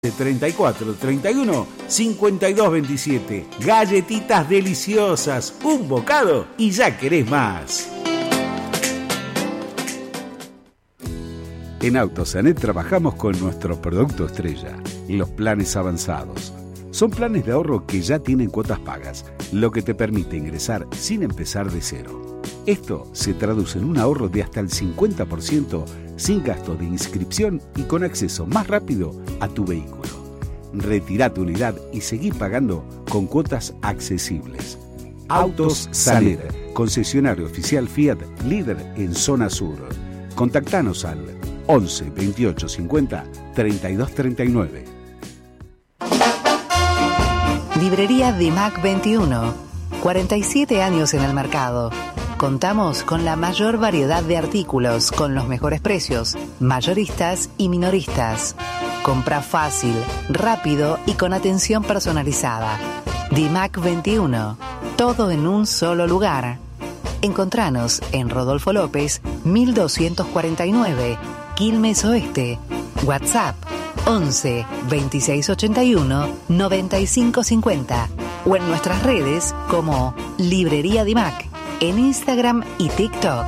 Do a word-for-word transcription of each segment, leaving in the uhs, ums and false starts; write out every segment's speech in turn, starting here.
treinta y cuatro, treinta y uno, cincuenta y dos, veintisiete. Galletitas deliciosas, un bocado y ya querés más. En Autosanet trabajamos con nuestro producto estrella, los planes avanzados. Son planes de ahorro que ya tienen cuotas pagas, lo que te permite ingresar sin empezar de cero. Esto se traduce en un ahorro de hasta el cincuenta por ciento sin gasto de inscripción y con acceso más rápido a tu vehículo. Retirá tu unidad y seguí pagando con cuotas accesibles. Autos Sanet, concesionario oficial Fiat, líder en zona sur. Contactanos al once, veintiocho, cincuenta, treinta y dos, treinta y nueve. Librería Dimac veintiuno, cuarenta y siete años en el mercado. Contamos con la mayor variedad de artículos, con los mejores precios, mayoristas y minoristas. Compra fácil, rápido y con atención personalizada. Dimac veintiuno, todo en un solo lugar. Encontranos en Rodolfo López, mil doscientos cuarenta y nueve, Quilmes Oeste. WhatsApp once, veintiséis ochenta y uno, noventa y cinco cincuenta o en nuestras redes como Librería Dimac en Instagram y TikTok.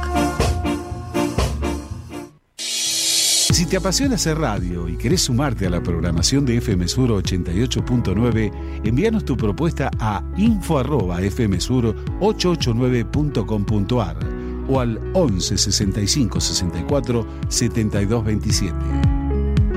Si te apasiona hacer radio y querés sumarte a la programación de F M Sur ochenta y ocho punto nueve, envíanos tu propuesta a info arroba f m sur ochocientos ochenta y nueve punto com punto a r o al once, sesenta y cinco, sesenta y cuatro, setenta y dos, veintisiete.